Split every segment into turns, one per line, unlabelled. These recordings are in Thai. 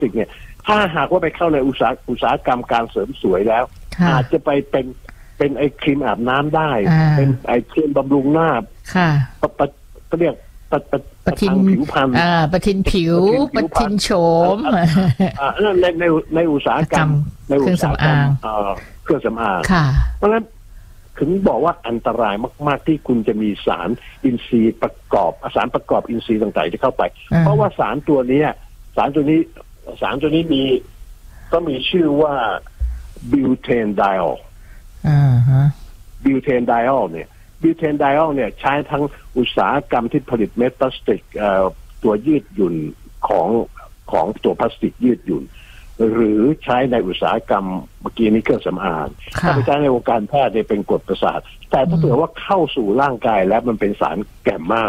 ติกเนี่ยถ้าหากว่าไปเข้าในอุตสาหกรรมการเสริมสวยแล้วอาจจะไปเป็นไอครีมอาบน้ำได้เป็นไอครีมบำรุงหน้าก็เรียกประทินผิวพรรณ
ประทินผิวประทินโฉม
นั่นในอุตสาหกรรมในอุตสาหกรรมเครื่องสำอางเพราะฉะนั้นถึงบอกว่าอันตรายมากๆที่คุณจะมีสารอินทรีย์ประกอบสารประกอบอินทรีย์ต่างๆที่เข้าไปเพราะว่าสารตัวนี้มีชื่อว่าบิวเทนไดอลบิวเทนไดอลเนี่ยใช้ทั้งอุตสาหกรรมที่ผลิตเม็ดพลาสติกตัวยืดหยุ่นของตัวพลาสติกยืดหยุ่นหรือใช้ในอุตสาหกรรมเมื่อกี้นี้เครื่องสำอางถ้าไปใช้ในวงการแพทย์เนี่ยเป็นกรดประสาทแต่ถ้าเผื่อว่าเข้าสู่ร่างกายแล้วมันเป็นสารแกมมา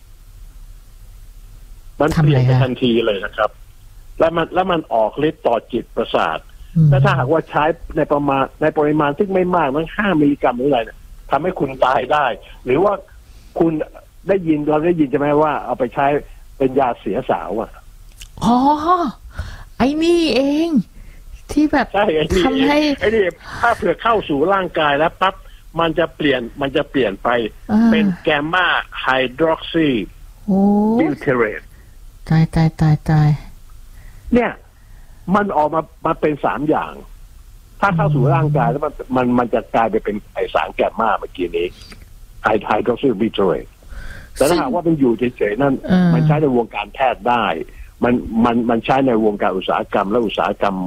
มันเปลี่ยนทันทีเลยนะครับแล้วมันออกฤทธิ์ต่อจิตประสาทและถ้าหากว่าใช้ในปริมาณที่ไม่มากมัน5 มิลลิกรัมหรืออะไรเนี่ยทำให้คุณตายได้หรือว่าคุณเราได้ยินใช่ไหมว่าเอาไปใช้เป็นยาเสียสาวอ่ะ
อ๋อไอ้นี่เองที่แบบทำให้
ไอ้นี่ถ้าเผื่อเข้าสู่ร่างกายแล้วปั๊บมันจะเปลี่ยนไปเป็นแกมมาไฮดรอกซีบิวเทเรต
ตาย
เนี่ยมันออกมาเป็น3 อย่างถ้าเข้าสู่ร่างกายแล้วมันจะกลายไปเป็นไอสารแกมมาเมื่อกี้นี้ไฮดรอกซีบิวเทเรตแต่ถ้าหากว่ามันอยู่เฉยๆนั่นมันใช้ในวงการแพทย์ได้มันใช้ในวงการอุตสาหกรรมและอุตสาหกรรม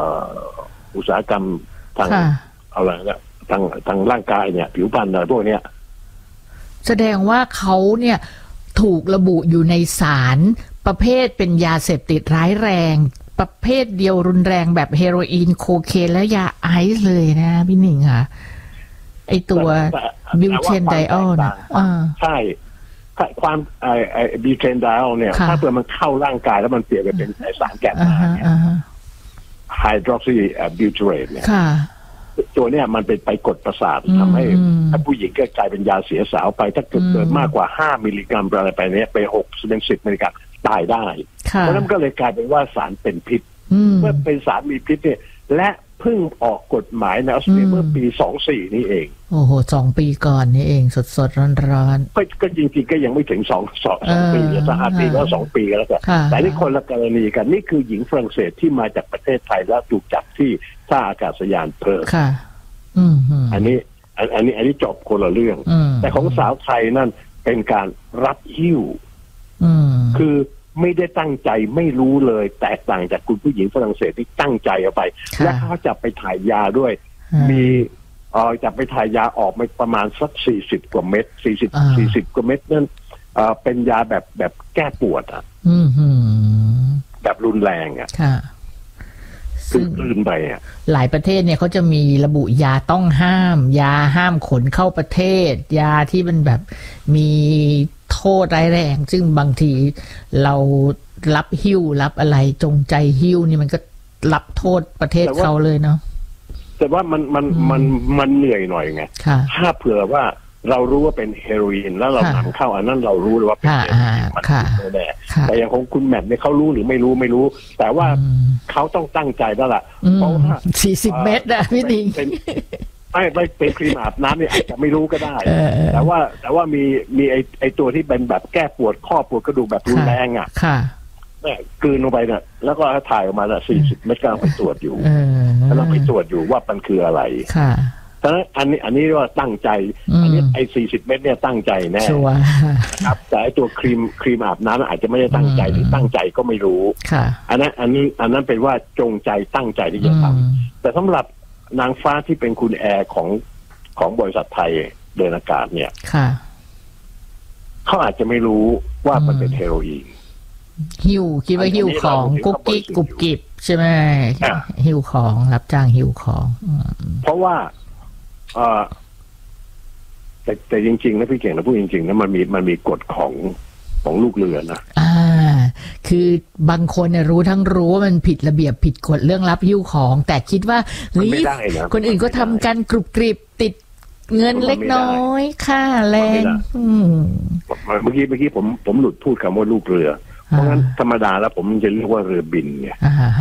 ทางอะไรนะทางร่างกายเนี่ยผิวพรรณอะไรพวกเนี้ย
แสดงว่าเขาเนี่ยถูกระบุอยู่ในสารประเภทเป็นยาเสพติดร้ายแรงประเภทเดียวรุนแรงแบบเฮโรอีนโคเคนและยาไอซ์เลยนะพี่หนิงค่ะไอตัวบิวเทนไดออลนะ
ใช่ความบิวเทนไดอลเนี่ยถ้าเผื่อมันเข้าร่างกายแล้วมันเปลี่ยนไปเป็นสารแกมมาไฮดรอกซีบิวเทเรตเนี่ยตัวเนี่ยมันเป็นไปกดประสาททำให้ผู้หญิงก็กลายเป็นยาเสียสาวไปถ้าเกิดมากกว่า5 มิลลิกรัมอะไรไปเนี้ยไป6 เป็น 10 มิลลิกรัมตายได้เพราะนั้นก็เลยกลายเป็นว่าสารเป็นพิษเมื่อเป็นสารมีพิษเนี่ยและเพิ่งออกกฎหมายในออสเตรเลียเมื่อปี24นี่เอง
โอ้โห2 ปีก่อนนี่เองสดร้อน
ก็จริงๆก็ยังไม่ถึง2 ปีจะ5 ปีแล้ว2 ปีแล้วกันแต่นี่คนละกรณีกันนี่คือหญิงฝรั่งเศสที่มาจากประเทศไทยแล้วถูกจับที่ท่าอากาศยานเพิร์ธอันนี้จบคนละเรื่องแต่ของสาวไทยนั่นเป็นการรับหิ้วคือไม่ได้ตั้งใจไม่รู้เลยแตกต่างจากคุณผู้หญิงฝรั่งเศสที่ตั้งใจเอาไปและเขาจะไปถ่ายยาด้วยมีจะไปถ่ายยาออกมาประมาณสัก40 กว่าเม็ด40 กว่าเม็ดนั่นเป็นยาแบบแก้ปวดอ่ะแบบรุนแรงอ่ะซึ่งลื่นไปอ่ะ
หลายประเทศเนี่ยเขาจะมีระบุยาต้องห้ามยาห้ามขนเข้าประเทศยาที่มันแบบมีโทษร้ายแรงซึ่งบางทีเรารับหิ้วรับอะไรจงใจหิ้วนี่มันก็รับโทษประเทศเขาเลยเนาะ
แต่ว่ามันเหนื่อยหน่อยไงถ้าเผื่อว่าเรารู้ว่าเป็นเฮโรอีนแล้วเรานำเข้าอันนั้นเรารู้เลยว่าเป็นเฮโรอีนมันแน่แต่อย่างของคุณแมทเนี่ยเขารู้หรือไม่รู้แต่ว่าเขาต้องตั้งใจแล้วล่ะเพราะว่า
40 เม็ดนะพี่ดิง
ไม่เป็นครีมอาบน้ำเนี่ยอาจจะไม่รู้ก็ได้แต่ว่ามีไอตัวที่เป็นแบบแก้ปวดข้อปวดกระดูกแบบรุนแรงอ่ะเนี่ยกลืนลงไปเนี่ยแล้วก็ถ่ายออกมาละ40 เม็ดกำลังไปตรวจอยู่กำลังไปตรวจอยู่ว่ามันคืออะไรเพราะฉะนั้นอันนี้ว่าตั้งใจอันนี้ไอ้40 เม็ดเนี่ยตั้งใจแน่ครับแต่ไอ้ตัวครีมอาบน้ำอาจจะไม่ได้ตั้งใจหรือตั้งใจก็ไม่รู้อันนั้นเป็นว่าจงใจตั้งใจที่จะทำแต่สำหรับนางฟ้าที่เป็นคุณแอร์ของบริษัทไทยเดินอากาศเนี่ยเขาอาจจะไม่รู้ว่ามันเป็นเฮโรอีน
หิ้วคิดว่าหิ้วของกุ๊กกิ๊กกุบกิบใช่ไหมหิ้วของรับจ้างหิ้วของ
เพราะว่าแต่จริงๆนะพี่เก่งนะพูดจริงๆนะมันมีกฎของลูกเรือนะ
คือบางคนเนี่ยรู้ว่ามันผิดระเบียบผิดกฎเรื่องรับหิ้วของแต่คิดว่าเฮ้ยคนอื่นก็ทำกันกรุบกริบติดเงินเล็กน้อยค่าแรง
เมื่อกี้ผมหลุดพูดคำว่าลูกเรือเพราะงั้นธรรมดาแล้วผมจะเรียกว่าเรือบินไง